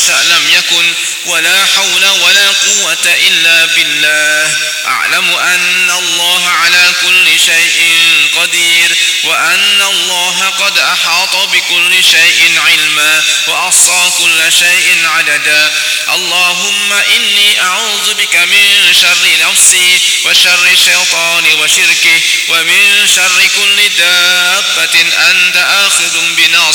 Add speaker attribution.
Speaker 1: يشأ لم يكن ولا حول ولا قوة إلا بالله. أعلم أن الله على كل شيء قدير وأن الله قد أحاط بكل شيء علما وأحصى كل شيء عددا. اللهم إني أعوذ بك من شر نفسي وشر الشيطان وشركه ومن شر كل دابة أنت آخذ بناصيتها